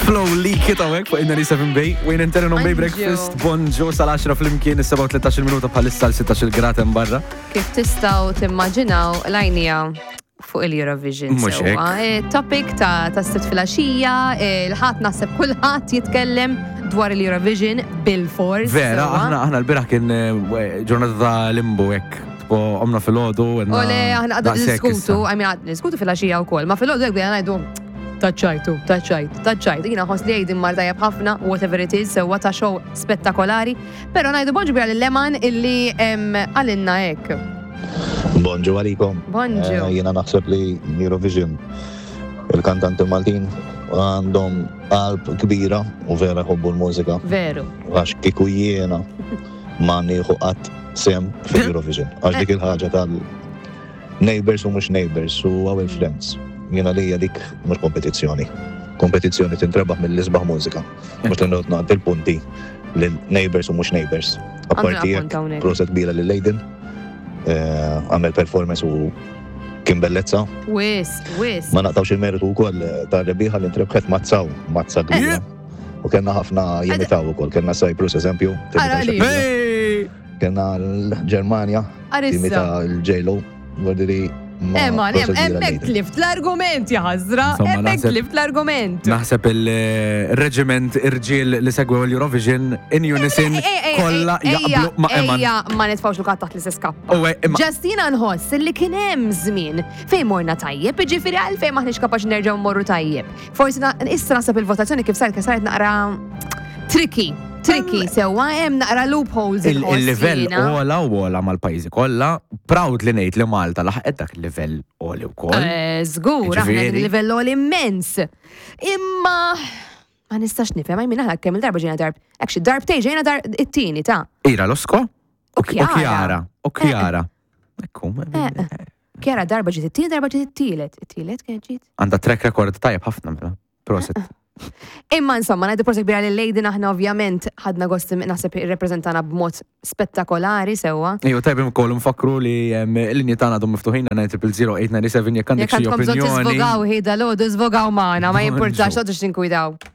Flow li kitawek fuq inna li 7B, wejn internu bay breakfast, bonġu sal-10 fl-imkien, is-7-13 minuta bħalissa l-16 grad hemm barra. Kif tistgħu timmaġinaw l-għajnija fuq il-Eurovision. Mhux hekk. Topic ta' stit filgħaxija, l-ħadd naħseb kulħadd jitkellem dwar il-Eurovision bil-fors. Vera, aħna l-biraħ kien ġurnata ta' limbo hekk. Omna fil-ħodu. Ole, aħna għadna niskutu fil-għaxija u kol, ma fil-ħodu għek bħina għajdu taċċajtu. Jina ħos li għajdin martajab ħafna, whatever it is, sewa ta' show spettakolari, pero għajdu bonġu bħja l-leman illi għalinna ek. Bonġu għalikom. Bonġu. Jina naħseb li Eurovision, il-kantanti Maltin, għandhom qalb kbira u vera ħobbu l-mużika. Veru. Għax kiku jiena ma nieħu qatt sem fil-Eurovision. Għax dik il-ħaġa tal-neighbors u mux neighbors u our friends. Jena li dik mux kompetizzjoni. Kompetizzjoni tintrebaħ mill-isbaħ mużika. Mux l-not naqt il-punti l-neighbors u mux neighbors. Appartijek, proset kbira l-Leiden, għamel performance u kien bellezza. Wis. Ma naqtawx il-meritu u koll tal-rebiħa l-intrebħet mazza kbira. U kena ħafna jimitaw u koll, kena Cyprus eżempju. Kena l-Germania, jimita l-J-Lo, għadiri man, emmek tlift l-argument jaħazra, emmek tlift l-argument. Naħseb il-regiment irġiel li segwew l-Eurovision in unison kolla jaqblu ma' Eman. Ejja, ma nitfawx lukat taħt li s-skappa. Ġastina nħoss li kien hemm żmien fejn morna tajjeb, ġifieri għalfejn maħniex kapaċi nerġgħu morru tajjeb. Forsi issa naħseb il-votazzjoni kif saret naqra tricky sewa hemm naqra loopholes il-livell ola mal-pajjiżi kollha, proud li ngħid li Malta laħqet dak il-livell oli wkoll. Żgur, aħna il-livell oli immens. Imma ma nistax nifhem għajmin aħna kemm il-darba ġejna darbtejn ġejna it-tieni ta'. Ira Losko? U Kjara. Ekku. Kjara darba ġiet it-tieni, darba ġiet it-tielet. It-tielet kien ġiet? Għandha track record tajjeb ħafna. Proset. Imma insomma, najdu prosek bira li l-Leiden aħna ovvjament ħadna gost naħseb irrepreżentana b'mod spettakolari sewa. Ejju, tajb imkollu mfakru li l-linji tagħna għadhom miftuħin 900-897 jekk għandek xi opinjoni. Jekk żvogaw ħida lodu żvogaw magħna, ma jimpurtax toqgħodux tinkwidaw.